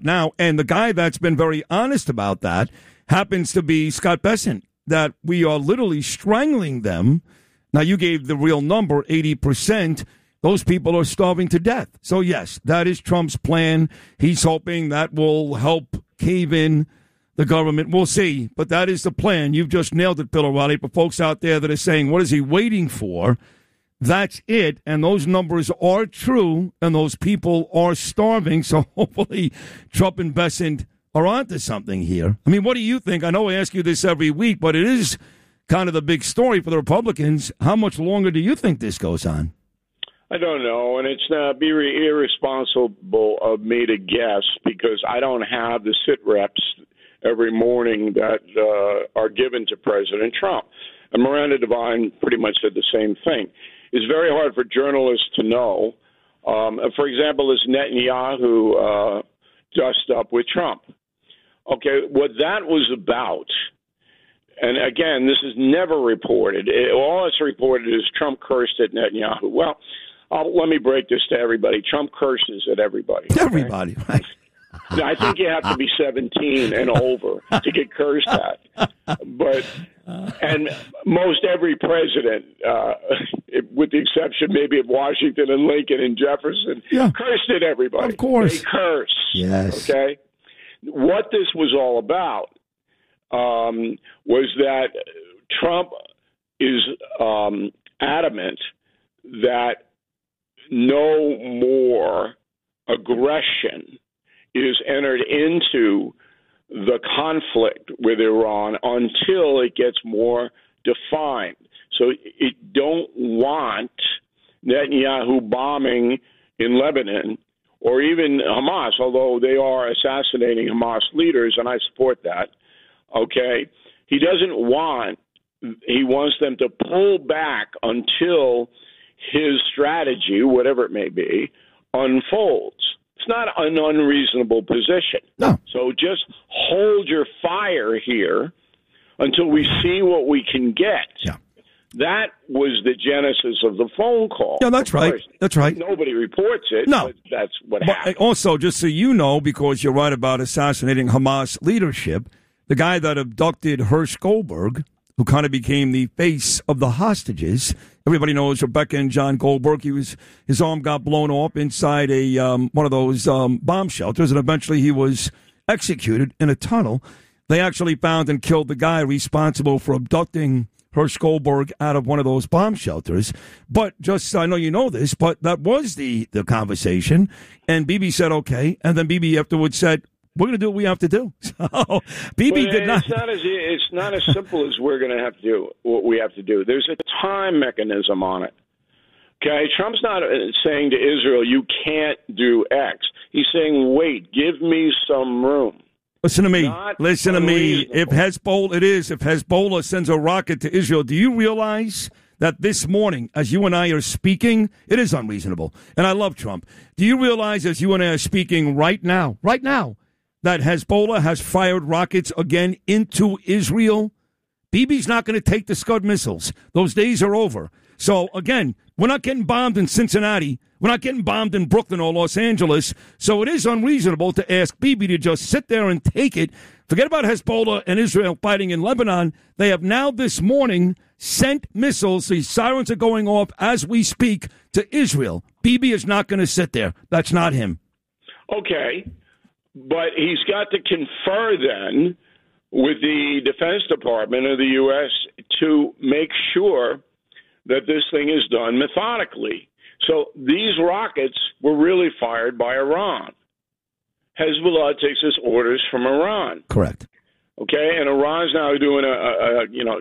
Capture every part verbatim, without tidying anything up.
now. And the guy that's been very honest about that happens to be Scott Bessent, that we are literally strangling them. Now, you gave the real number, eighty percent. Those people are starving to death. So, yes, that is Trump's plan. He's hoping that will help cave in the government. We'll see. But that is the plan. You've just nailed it, Bill O'Reilly. For folks out there that are saying, what is he waiting for? That's it. And those numbers are true, and those people are starving. So, hopefully, Trump and Bessent are onto something here. I mean, what do you think? I know I ask you this every week, but it is kind of the big story for the Republicans. How much longer do you think this goes on? I don't know, and it's not be irresponsible of me to guess because I don't have the sit reps every morning that uh, are given to President Trump. And Miranda Devine pretty much said the same thing. It's very hard for journalists to know. Um, for example, is Netanyahu uh, dust up with Trump? Okay, what that was about, and again, this is never reported. It, all it's reported is Trump cursed at Netanyahu. Well, Uh, let me break this to everybody. Trump curses at everybody. Okay? Everybody, right? I think you have to be seventeen and over to get cursed at. But and most every president, uh, with the exception maybe of Washington and Lincoln and Jefferson, yeah. cursed at everybody. Of course. They curse. Yes. Okay? What this was all about um, was that Trump is um, adamant that no more aggression is entered into the conflict with Iran until it gets more defined. So it don't want Netanyahu bombing in Lebanon or even Hamas, although they are assassinating Hamas leaders, and I support that. Okay? He doesn't want, he wants them to pull back until his strategy, whatever it may be, unfolds. It's not an unreasonable position. No. So just hold your fire here until we see what we can get. Yeah. That was the genesis of the phone call. Yeah, that's right. That's right. Nobody reports it, no. but that's what but happened. Also, just so you know, because you're right about assassinating Hamas leadership, the guy that abducted Hersh Goldberg, who kind of became the face of the hostages. Everybody knows Rebecca and John Goldberg. He was his arm got blown off inside a um, one of those um, bomb shelters, and eventually he was executed in a tunnel. They actually found and killed the guy responsible for abducting Hersh Goldberg out of one of those bomb shelters. But just, I know you know this, but that was the, the conversation. And Bibi said, okay. And then Bibi afterwards said, we're going to do what we have to do. So Bibi well, did not. It's not as it's not as simple as we're going to have to do what we have to do. There's a time mechanism on it. Okay, Trump's not saying to Israel, "You can't do X." He's saying, "Wait, give me some room." Listen to me. Not Listen to me. If Hezbollah, it is. If Hezbollah sends a rocket to Israel, do you realize that this morning, as you and I are speaking, it is unreasonable? And I love Trump. Do you realize, as you and I are speaking right now, right now, that Hezbollah has fired rockets again into Israel? Bibi's not going to take the Scud missiles. Those days are over. So, again, we're not getting bombed in Cincinnati. We're not getting bombed in Brooklyn or Los Angeles. So it is unreasonable to ask Bibi to just sit there and take it. Forget about Hezbollah and Israel fighting in Lebanon. They have now this morning sent missiles. The sirens are going off as we speak to Israel. Bibi is not going to sit there. That's not him. Okay. But he's got to confer then with the Defense Department of the U S to make sure that this thing is done methodically. So these rockets were really fired by Iran. Hezbollah takes its orders from Iran. Correct. Okay, and Iran's now doing a, a, a you know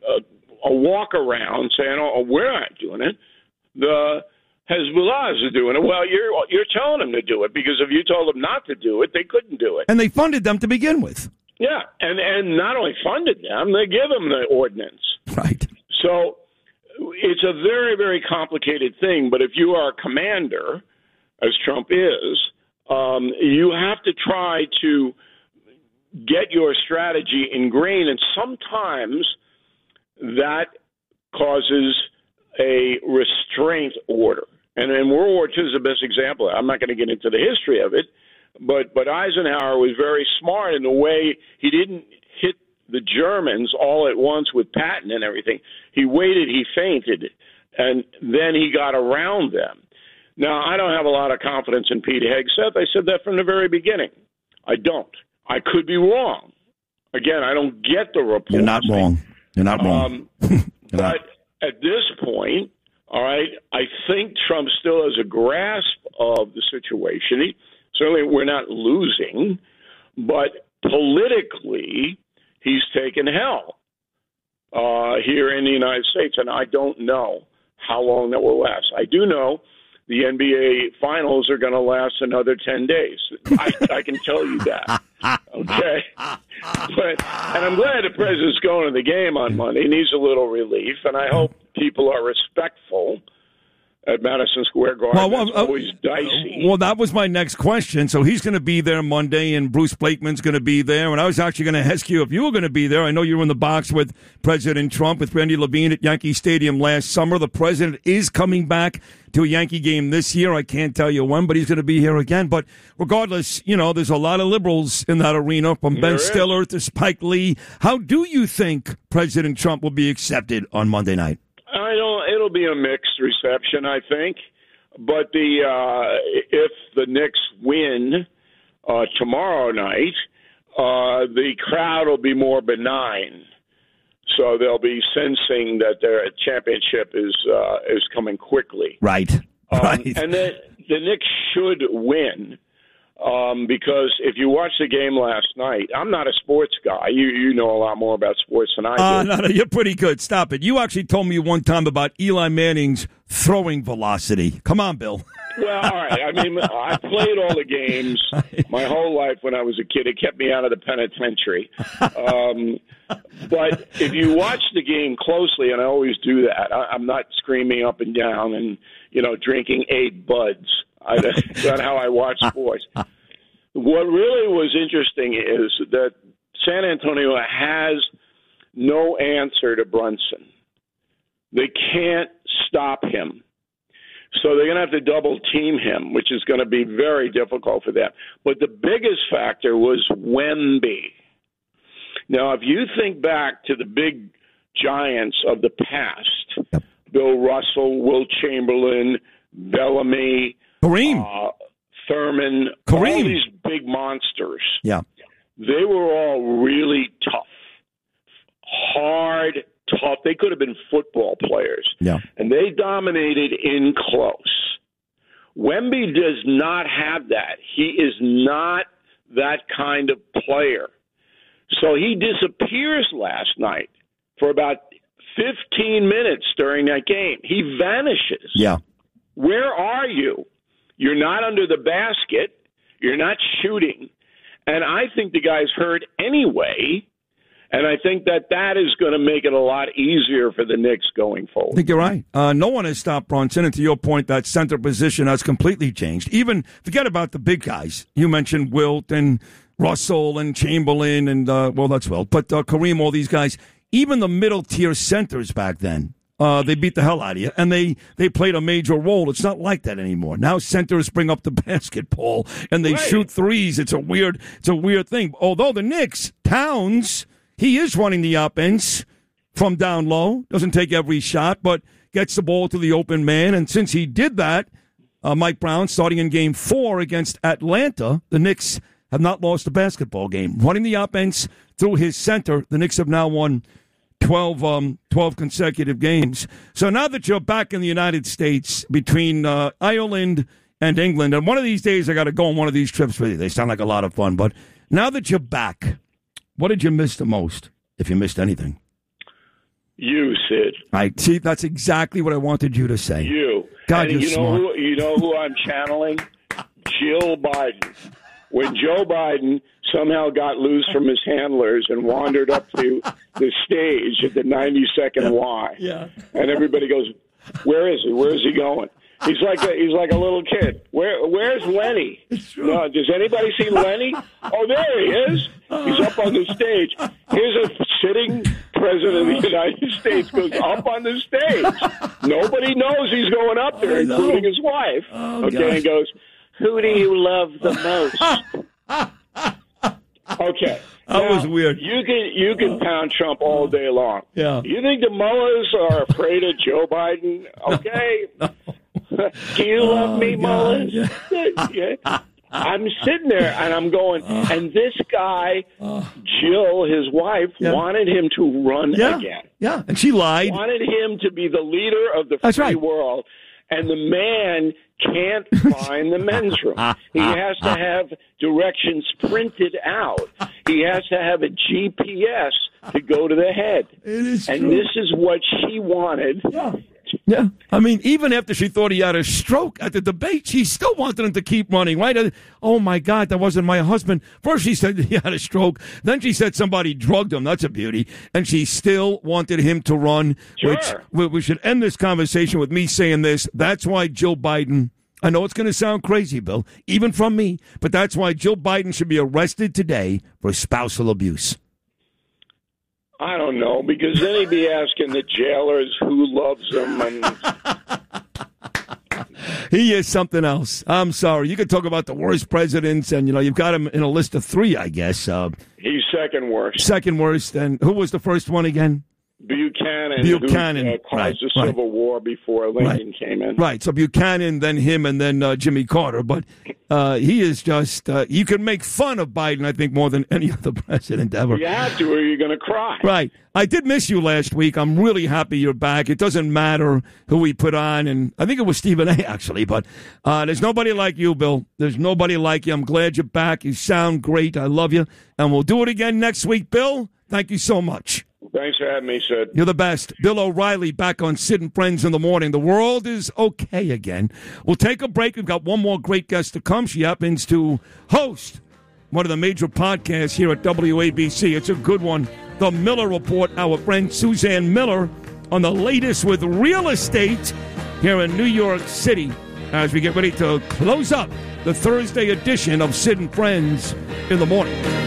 a, a walk around saying, "Oh, we're not doing it." The Hezbollah is doing it. Well, you're you're telling them to do it because if you told them not to do it, they couldn't do it. And they funded them to begin with. Yeah, and and not only funded them, they give them the ordinance. Right. So it's a very, very complicated thing. But if you are a commander, as Trump is, um, you have to try to get your strategy ingrained, and sometimes that causes a restraint order. And in World War Two is the best example. I'm not going to get into the history of it, But but Eisenhower was very smart in the way he didn't hit the Germans all at once with Patton and everything. He waited, he feinted, and then he got around them. Now, I don't have a lot of confidence in Pete Hegseth. I said that from the very beginning. I don't. I could be wrong. Again, I don't get the report. You're not wrong. You're not wrong. Um, You're not. But at this point, all right, I think Trump still has a grasp of the situation. He, certainly, we're not losing, but politically, he's taken hell uh, here in the United States, and I don't know how long that will last. I do know the N B A finals are going to last another ten days. I, I can tell you that. Okay? But, and I'm glad the president's going to the game on Monday. He needs a little relief, and I hope people are respectful at Madison Square Garden. Well, well, it's always uh, dicey. Well, that was my next question. So he's going to be there Monday, and Bruce Blakeman's going to be there. And I was actually going to ask you if you were going to be there. I know you were in the box with President Trump, with Randy Levine at Yankee Stadium last summer. The president is coming back to a Yankee game this year. I can't tell you when, but he's going to be here again. But regardless, you know, there's a lot of liberals in that arena, from Ben Stiller to Spike Lee. How do you think President Trump will be accepted on Monday night? I don't. It'll be a mixed reception, I think. But the uh, if the Knicks win uh, tomorrow night, uh, the crowd will be more benign. So they'll be sensing that their championship is uh, is coming quickly. Right. Um, right. And the the Knicks should win. Um, because if you watch the game last night, I'm not a sports guy. You you know a lot more about sports than I do. Uh, no, no, you're pretty good. Stop it. You actually told me one time about Eli Manning's throwing velocity. Come on, Bill. Well, all right. I mean, I played all the games my whole life when I was a kid. It kept me out of the penitentiary. Um, but if you watch the game closely, and I always do that, I, I'm not screaming up and down and, you know, drinking eight buds. I, that's not how I watch sports. What really was interesting is that San Antonio has no answer to Brunson. They can't stop him. So they're going to have to double team him, which is going to be very difficult for them. But the biggest factor was Wemby. Now, if you think back to the big giants of the past, yep. Bill Russell, Wilt Chamberlain, Bellamy, Kareem, uh, Thurman, Kareem. all these big monsters. Yeah. They were all really tough, hard, tough. They could have been football players. Yeah. And they dominated in close. Wemby does not have that. He is not that kind of player. So he disappears last night for about fifteen minutes during that game. He vanishes. Yeah. Where are you? You're not under the basket. You're not shooting. And I think the guy's hurt anyway. And I think that that is going to make it a lot easier for the Knicks going forward. I think you're right. Uh, no one has stopped Brunson. And to your point, that center position has completely changed. Even, forget about the big guys. You mentioned Wilt and Russell and Chamberlain and, uh, well, that's Wilt. But uh, Kareem, all these guys. Even the middle-tier centers back then. Uh, they beat the hell out of you, and they, they played a major role. It's not like that anymore. Now centers bring up the basketball, and they right. shoot threes. It's a weird it's a weird thing. Although the Knicks, Towns, he is running the offense from down low. Doesn't take every shot, but gets the ball to the open man. And since he did that, uh, Mike Brown, starting in game four against Atlanta, the Knicks have not lost a basketball game. Running the offense through his center, the Knicks have now won twelve, um, twelve consecutive games. So now that you're back in the United States, between uh, Ireland and England, and one of these days I got to go on one of these trips with you. They sound like a lot of fun. But now that you're back, what did you miss the most, if you missed anything? You, Sid. I see. That's exactly what I wanted you to say. You. God, and you're you know smart. Who, you know who I'm channeling? Jill Biden. When Joe Biden somehow got loose from his handlers and wandered up to the stage at the ninety-second Y, yeah. and everybody goes, "Where is he? Where is he going?" He's like a, he's like a little kid. Where where's Lenny? No, does anybody see Lenny? Oh, there he is. He's up on the stage. Here's a sitting president of the United States goes up on the stage. Nobody knows he's going up there, including his wife. Oh, okay, gosh. and goes, Who do you love the most? Okay. That now, was weird. You can you can pound Trump all day long. Yeah. You think the Mullahs are afraid of Joe Biden? Okay. No, no. Do you love oh, me, Mullahs? Yeah. Yeah. I'm sitting there and I'm going, uh, and this guy, uh, Jill, his wife, yeah. wanted him to run yeah. again. Yeah, and she lied. Wanted him to be the leader of the That's free right. world. And the man can't find the men's room. He has to have directions printed out. He has to have a G P S to go to the head. It is and true. This is what she wanted. Yeah. Yeah. I mean, even after she thought he had a stroke at the debate, she still wanted him to keep running, right? Oh, my God, that wasn't my husband. First, she said he had a stroke. Then she said somebody drugged him. That's a beauty. And she still wanted him to run, sure. which we should end this conversation with me saying this. That's why Joe Biden, I know it's going to sound crazy, Bill, even from me, but that's why Joe Biden should be arrested today for spousal abuse. I don't know, because then he'd be asking the jailers who loves him. And he is something else. I'm sorry. You could talk about the worst presidents, and, you know, you've got him in a list of three, I guess. Uh, He's second worst. Second worst. And who was the first one again? Buchanan, Buchanan. who uh, caused right, the right. Civil War before Lincoln right. came in. Right, so Buchanan, then him, and then uh, Jimmy Carter. But uh, he is just, uh, you can make fun of Biden, I think, more than any other president ever. You have to, or you're going to cry. Right. I did miss you last week. I'm really happy you're back. It doesn't matter who we put on, and I think it was Stephen A., actually. But uh, there's nobody like you, Bill. There's nobody like you. I'm glad you're back. You sound great. I love you. And we'll do it again next week. Bill, thank you so much. Thanks for having me, Sid. You're the best. Bill O'Reilly back on Sid and Friends in the morning. The world is okay again. We'll take a break. We've got one more great guest to come. She happens to host one of the major podcasts here at W A B C. It's a good one. The Miller Report. Our friend Suzanne Miller on the latest with real estate here in New York City as we get ready to close up the Thursday edition of Sid and Friends in the morning.